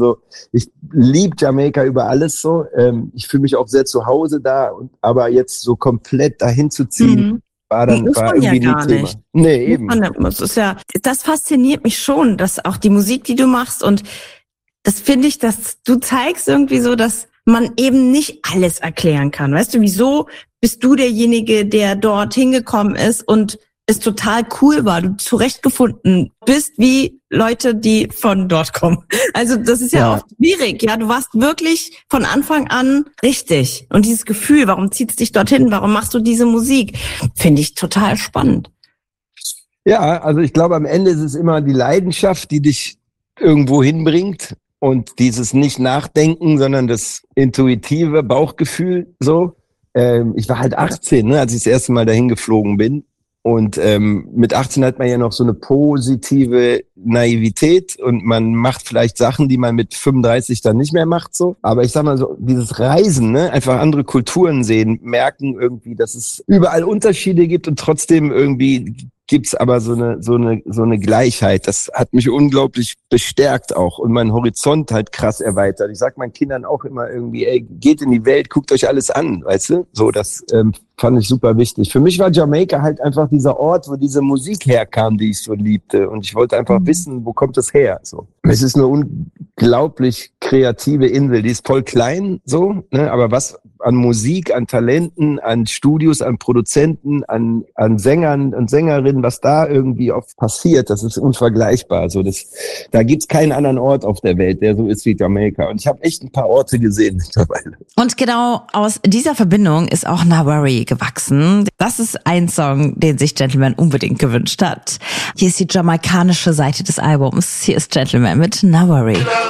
Ich liebe Jamaika über alles so. Ich fühle mich auch sehr zu Hause da, aber jetzt so komplett dahin zu ziehen, war irgendwie nie Thema. Nee, eben. Das fasziniert mich schon, dass auch die Musik, die du machst, und das finde ich, dass du zeigst irgendwie so, dass man eben nicht alles erklären kann. Weißt du, wieso bist du derjenige, der dort hingekommen ist und es total cool war, du zurechtgefunden bist, wie Leute, die von dort kommen. Also das ist ja oft schwierig. Ja, du warst wirklich von Anfang an richtig. Und dieses Gefühl, warum zieht es dich dorthin? Warum machst du diese Musik? Finde ich total spannend. Ja, also ich glaube, am Ende ist es immer die Leidenschaft, die dich irgendwo hinbringt, und dieses nicht Nachdenken, sondern das intuitive Bauchgefühl so. Ich war halt 18, als ich das erste Mal dahin geflogen bin. Und mit 18 hat man ja noch so eine positive Naivität und man macht vielleicht Sachen, die man mit 35 dann nicht mehr macht, so. Aber ich sag mal so, dieses Reisen, einfach andere Kulturen sehen, merken irgendwie, dass es überall Unterschiede gibt und trotzdem irgendwie gibt's aber so eine Gleichheit. Das hat mich unglaublich bestärkt auch und meinen Horizont halt krass erweitert. Ich sag meinen Kindern auch immer irgendwie, ey, geht in die Welt, guckt euch alles an, weißt du? So, das fand ich super wichtig. Für mich war Jamaika halt einfach dieser Ort, wo diese Musik herkam, die ich so liebte. Und ich wollte einfach wissen, wo kommt das her? So. Es ist eine unglaublich kreative Insel. Die ist voll klein, so, ne? Aber was an Musik, an Talenten, an Studios, an Produzenten, an Sängern und Sängerinnen, was da irgendwie oft passiert, das ist unvergleichbar. Also da gibt's keinen anderen Ort auf der Welt, der so ist wie Jamaika. Und ich habe echt ein paar Orte gesehen mittlerweile. Und genau aus dieser Verbindung ist auch Not Worry gewachsen. Das ist ein Song, den sich Gentleman unbedingt gewünscht hat. Hier ist die jamaikanische Seite des Albums. Hier ist Gentleman mit Not Worry.